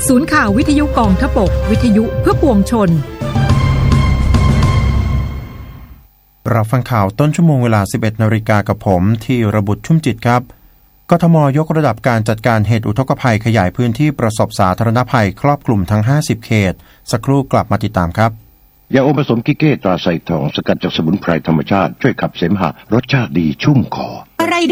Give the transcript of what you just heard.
ศูนย์ข่าววิทยุกองทพบกวิทยุเพื่อปวงชนรับฟังข่าวต้นชั่วโมงเวลา 11:00 น.กับผมที่ระบุชุ่มจิตครับกทม.ยกระดับการจัดการเหตุอุทกภัยขยายพื้นที่ประสบสาธารณภัยครอบคลุมทั้ง50เขตสักครู่กลับมาติดตามครับยาอมผสมกิเก้ตราไซทองสกัดจากสมุนไพรธรรมชาติช่วยขับเสมหะรสชาติดีชุ่มคออะไร